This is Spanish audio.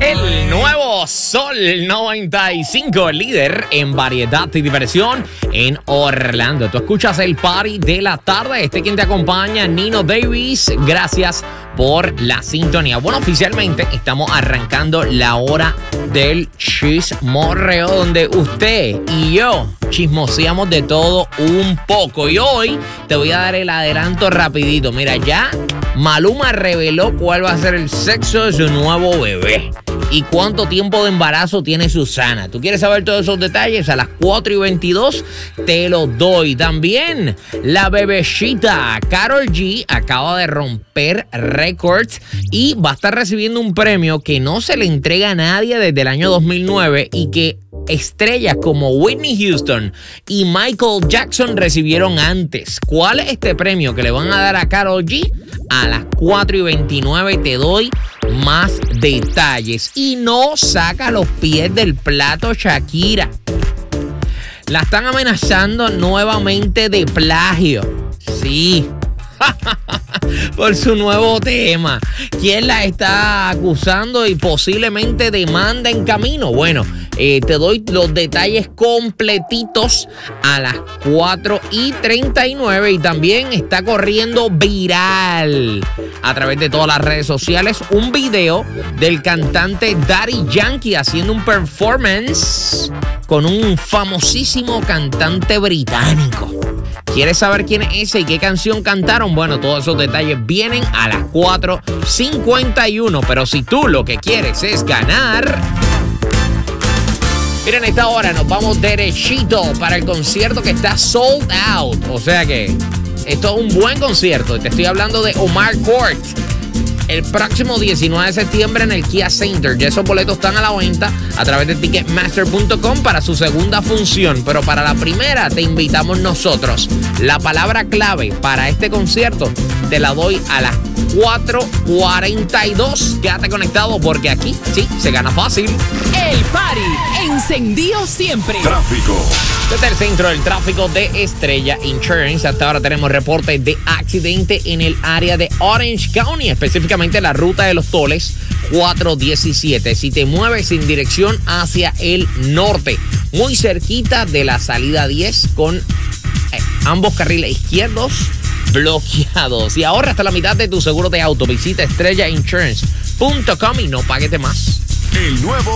El nuevo Sol 95, líder en variedad y diversión en Orlando. Tú escuchas el party de la tarde. Quien te acompaña, Nino Davis. Gracias por la sintonía. Bueno, oficialmente estamos arrancando la hora del chismorreo, donde usted y yo chismoseamos de todo un poco. Y hoy te voy a dar el adelanto rapidito. Mira, ya Maluma reveló cuál va a ser el sexo de su nuevo bebé y cuánto tiempo de embarazo tiene Susana. ¿Tú quieres saber todos esos detalles? A las 4:22 te lo doy. También la bebecita Karol G acaba de romper récords y va a estar recibiendo un premio que no se le entrega a nadie desde el año 2009 y que estrellas como Whitney Houston y Michael Jackson recibieron antes. ¿Cuál es este premio que le van a dar a Karol G? A las 4:29 te doy más detalles. Y no saca los pies del plato Shakira. La están amenazando nuevamente de plagio. Sí. Por su nuevo tema. ¿Quién la está acusando y posiblemente demanda en camino? Bueno, te doy los detalles completitos a las 4:39 y también está corriendo viral a través de todas las redes sociales un video del cantante Daddy Yankee haciendo un performance con un famosísimo cantante británico. ¿Quieres saber quién es ese y qué canción cantaron? Bueno, todos esos detalles vienen a las 4:51. Pero si tú lo que quieres es ganar, miren, esta hora nos vamos derechito para el concierto que está sold out. O sea que esto es un buen concierto. Te estoy hablando de Omar Court. El próximo 19 de septiembre en el Kia Center. Ya esos boletos están a la venta a través de Ticketmaster.com para su segunda función. Pero para la primera te invitamos nosotros. La palabra clave para este concierto te la doy a las 4:42. Quédate conectado porque aquí sí se gana fácil. El party encendido siempre. Tráfico. Desde el centro del tráfico de Estrella Insurance, hasta ahora tenemos reportes de accidente en el área de Orange County, específicamente la ruta de los Toles 417. Si te mueves en dirección hacia el norte, muy cerquita de la salida 10 con ambos carriles izquierdos bloqueados. Y ahorra hasta la mitad de tu seguro de auto. Visita estrellainsurance.com y no pagues de más. El nuevo